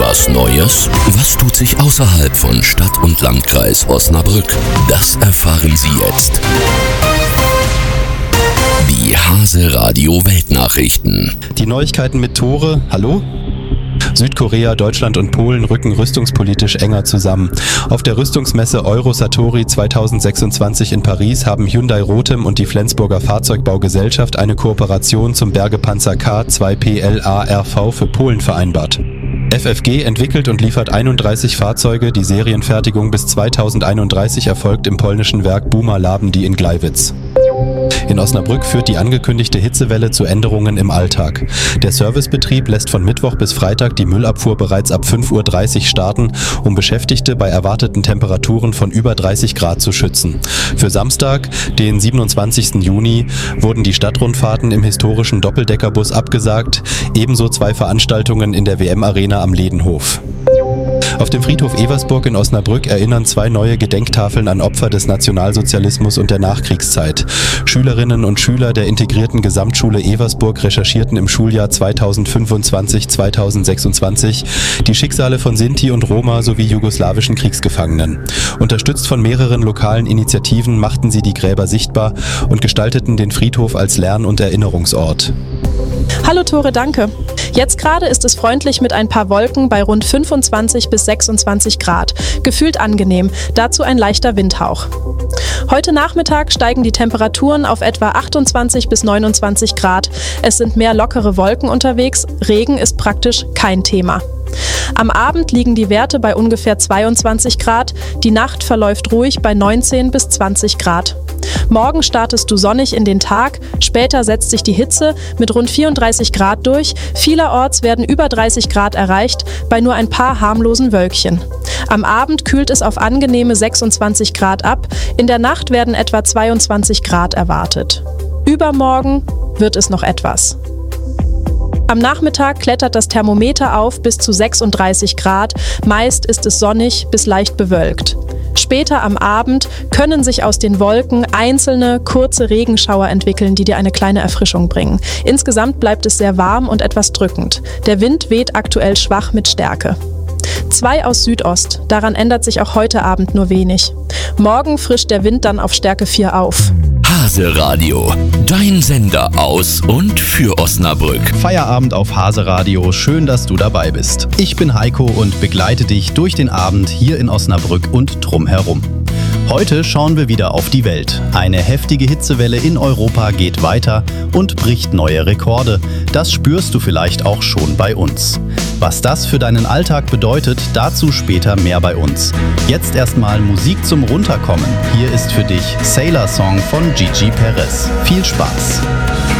Was Neues? Was tut sich außerhalb von Stadt und Landkreis Osnabrück? Das erfahren Sie jetzt. Die Hase Radio Weltnachrichten. Die Neuigkeiten mit Tore. Hallo? Südkorea, Deutschland und Polen rücken rüstungspolitisch enger zusammen. Auf der Rüstungsmesse Euro-Satori 2026 in Paris haben Hyundai Rotem und die Flensburger Fahrzeugbaugesellschaft eine Kooperation zum Bergepanzer K2PLA-RV für Polen vereinbart. FFG entwickelt und liefert 31 Fahrzeuge, die Serienfertigung bis 2031 erfolgt im polnischen Werk Buma Labndi in Gleiwitz. In Osnabrück führt die angekündigte Hitzewelle zu Änderungen im Alltag. Der Servicebetrieb lässt von Mittwoch bis Freitag die Müllabfuhr bereits ab 5:30 Uhr starten, um Beschäftigte bei erwarteten Temperaturen von über 30 Grad zu schützen. Für Samstag, den 27. Juni, wurden die Stadtrundfahrten im historischen Doppeldeckerbus abgesagt, ebenso 2 Veranstaltungen in der WM-Arena am Ledenhof. Auf dem Friedhof Eversburg in Osnabrück erinnern 2 neue Gedenktafeln an Opfer des Nationalsozialismus und der Nachkriegszeit. Schülerinnen und Schüler der integrierten Gesamtschule Eversburg recherchierten im Schuljahr 2025/2026 die Schicksale von Sinti und Roma sowie jugoslawischen Kriegsgefangenen. Unterstützt von mehreren lokalen Initiativen machten sie die Gräber sichtbar und gestalteten den Friedhof als Lern- und Erinnerungsort. Hallo Tore, danke. Jetzt gerade ist es freundlich mit ein paar Wolken bei rund 25 bis 26 Grad. Gefühlt angenehm, dazu ein leichter Windhauch. Heute Nachmittag steigen die Temperaturen auf etwa 28 bis 29 Grad. Es sind mehr lockere Wolken unterwegs, Regen ist praktisch kein Thema. Am Abend liegen die Werte bei ungefähr 22 Grad, die Nacht verläuft ruhig bei 19 bis 20 Grad. Morgen startest du sonnig in den Tag, später setzt sich die Hitze mit rund 34 Grad durch, vielerorts werden über 30 Grad erreicht, bei nur ein paar harmlosen Wölkchen. Am Abend kühlt es auf angenehme 26 Grad ab, in der Nacht werden etwa 22 Grad erwartet. Übermorgen wird es noch etwas. Am Nachmittag klettert das Thermometer auf bis zu 36 Grad, meist ist es sonnig bis leicht bewölkt. Später am Abend können sich aus den Wolken einzelne, kurze Regenschauer entwickeln, die dir eine kleine Erfrischung bringen. Insgesamt bleibt es sehr warm und etwas drückend. Der Wind weht aktuell schwach mit Stärke. 2 aus Südost, daran ändert sich auch heute Abend nur wenig. Morgen frischt der Wind dann auf Stärke 4 auf. Hase Radio, dein Sender aus und für Osnabrück. Feierabend auf Hase Radio, schön, dass du dabei bist. Ich bin Heiko und begleite dich durch den Abend hier in Osnabrück und drumherum. Heute schauen wir wieder auf die Welt. Eine heftige Hitzewelle in Europa geht weiter und bricht neue Rekorde. Das spürst du vielleicht auch schon bei uns. Was das für deinen Alltag bedeutet, dazu später mehr bei uns. Jetzt erstmal Musik zum Runterkommen. Hier ist für dich Sailor Song von Gigi Perez. Viel Spaß!